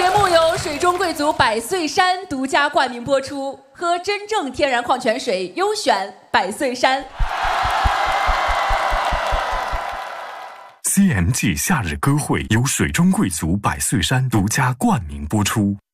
节目由水中贵族百岁山独家冠名播出，喝真正天然矿泉水，优选百岁山。 CMG 夏日歌会由水中贵族百岁山独家冠名播出。